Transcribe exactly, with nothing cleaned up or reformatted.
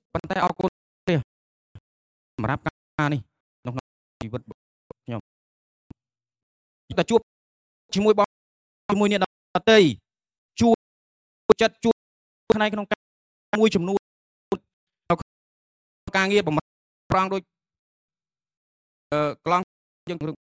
ប៉ុន្តែអរគុណទេសម្រាប់ការនេះក្នុងជីវិតខ្ញុំតែជួបជាមួយបងជាមួយអ្នកដទៃជួយចិត្តជួយផ្នែកក្នុងការមួយចំនួនការងារប្រមាណប្រងដូចអឺកន្លងយើង